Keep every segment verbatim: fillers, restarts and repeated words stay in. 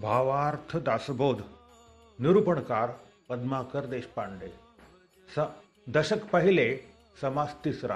भावार्थ दासबोध निरूपणकार पद्माकर देशपांडे. स दशक पहिले, समास तिसरा.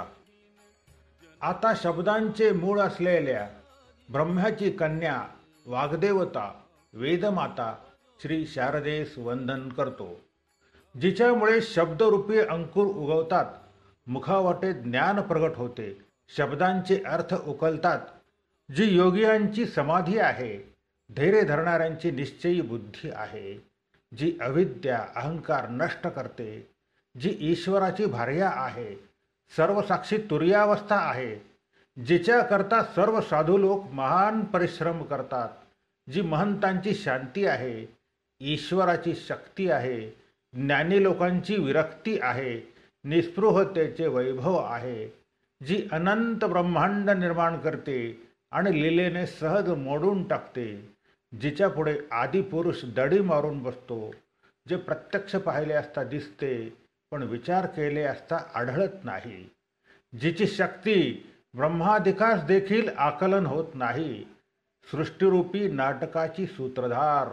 आता शब्दांचे मूळ असलेल्या ब्रह्म्याची कन्या वाग्देवता वेदमाता श्री शारदेस वंदन करतो, जिच्यामुळे शब्दरूपी अंकुर उगवतात, मुखावाटे ज्ञान प्रगट होते, शब्दांचे अर्थ उकलतात. जी योगियांची समाधी आहे, धैर्य धरणाऱ्यांची निश्चयी बुद्धी आहे, जी अविद्या अहंकार नष्ट करते, जी ईश्वराची भार्या आहे, सर्वसाक्षी तुर्यावस्था आहे, जिच्याकरता सर्व साधू लोक महान परिश्रम करतात, जी महंतांची शांती आहे, ईश्वराची शक्ती आहे, ज्ञानी लोकांची विरक्ती आहे, निस्पृहतेचे वैभव आहे, जी अनंत ब्रह्मांड निर्माण करते आणि लीलेने सहज मोडून टाकते, जिच्या पुढे आदिपुरुष दडी मारून बसतो, जे प्रत्यक्ष पाहिले असता दिसते पण विचार केले असता आढळत नाही, जिची शक्ती ब्रह्मादिकास देखील आकलन होत नाही, सृष्टीरूपी नाटकाची सूत्रधार,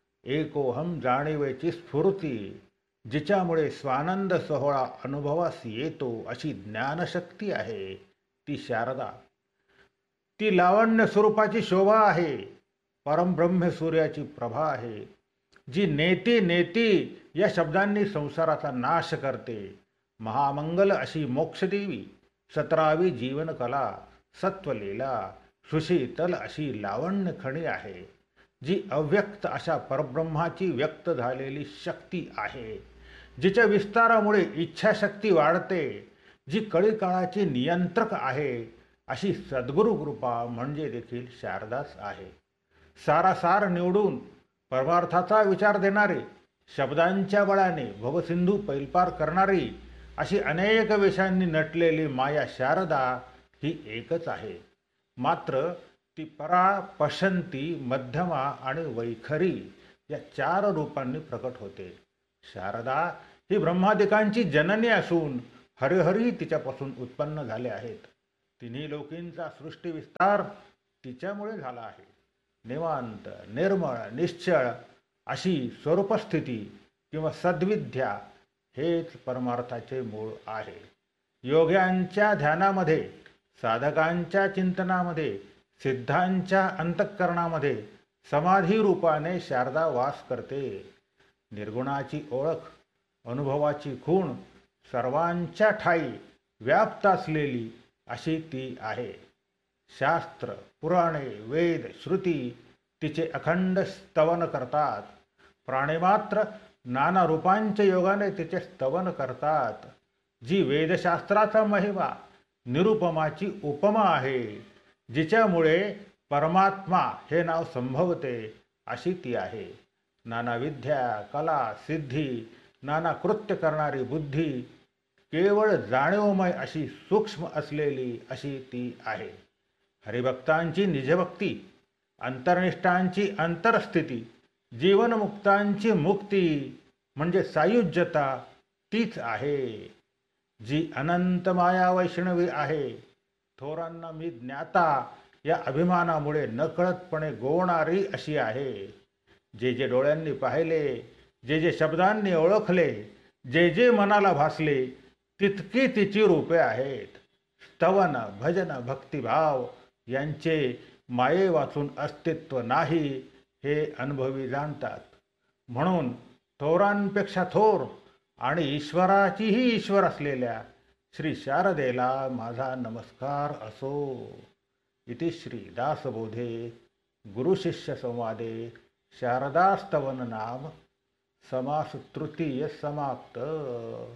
एकोहम जाणीवेची स्फूर्ती, जिच्यामुळे स्वानंद सोहळा अनुभवास येतो, अशी ज्ञानशक्ती आहे ती शारदा. ती लावण्य स्वरूपाची शोभा आहे, परमब्रह्म सूर्याची प्रभा आहे, जी नेती नेती या शब्दांनी संसाराचा नाश करते, महामंगल अशी मोक्षदेवी, सतरावी जीवनकला, सत्वलीला, सुशीतल अशी लावण्य खणी आहे, जी अव्यक्त अशा परब्रह्माची व्यक्त झालेली शक्ती आहे, जिच्या विस्तारामुळे इच्छाशक्ती वाढते, जी कळीकाळाची नियंत्रक आहे, अशी सद्गुरु कृपा म्हणजे देखील शारदाच आहे. सारासार निवडून परमार्थाचा विचार देणारी, शब्दांच्या बळाने भवसिंधू पैलपार करणारी, अशी अनेक वेशांनी नटलेली माया शारदा ही एकच आहे. मात्र ती परा, पशंती, मध्यमा आणि वैखरी या चार रूपांनी प्रकट होते. शारदा ही ब्रह्मादिकांची जननी असून हरिहरी तिच्यापासून उत्पन्न झाले आहेत. तिन्ही लोकींचा सृष्टी विस्तार तिच्यामुळे झाला आहे. निवांत, निर्मळ, निश्चळ अशी स्वरूपस्थिती किंवा सद्विद्या हेच परमार्थाचे मूळ आहे. योग्यांच्या ध्यानामध्ये, साधकांच्या चिंतनामध्ये, सिद्धांच्या अंतःकरणामध्ये समाधी रूपाने शारदा वास करते. निर्गुणाची ओळख, अनुभवाची खूण, सर्वांच्या ठाई व्याप्त असलेली अशी ती आहे. शास्त्र, पुराणे, वेद, श्रुती तिचे अखंड स्तवन करतात. प्राणिमात्र नाना रूपांच्या योगाने तिचे स्तवन करतात. जी वेदशास्त्राचा महिमा, निरुपमाची उपमा आहे, जिच्यामुळे परमात्मा हे नाव संभवते, अशी ती आहे. नाना विद्या, कला, सिद्धी, नाना कृत्य करणारी बुद्धी, केवळ जाणीवमय अशी सूक्ष्म असलेली अशी ती आहे. हरिभक्तांची निजभक्ती, अंतर्निष्ठांची अंतरस्थिती, जीवनमुक्तांची मुक्ती म्हणजे सायुज्यता तीच आहे. जी अनंत माया वैष्णवी आहे, थोरांना मी ज्ञाता या अभिमानामुळे नकळतपणे गोवणारी अशी आहे. जे जे डोळ्यांनी पाहिले, जे जे शब्दांनी ओळखले, जे जे मनाला भासले, तितकी तिची रूपे आहेत. स्तवन, भजन, भक्तिभाव यांचे माये वाचून अस्तित्व नाही हे अनुभवी जाणतात. म्हणून थोरांपेक्षा थोर आणि ईश्वराचीही ईश्वर असलेल्या श्री शारदेला माझा नमस्कार असो. इति श्री दासबोधे गुरुशिष्य संवादे शारदास्तवन नाम समास तृतीय समाप्त.